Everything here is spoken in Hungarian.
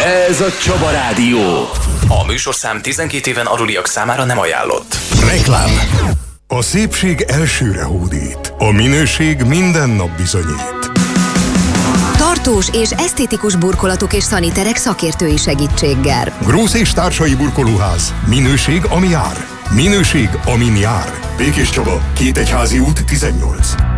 Ez a Csaba Rádió. A műsorszám 12 éven aluliak számára nem ajánlott. Reklám. A szépség elsőre hódít. A minőség minden nap bizonyít. Tartós és esztétikus burkolatok és szaniterek szakértői segítséggel. Grósz és társai burkolóház. Minőség, ami jár. Minőség, amin jár. Békés Csaba, Kétegyházi út 18.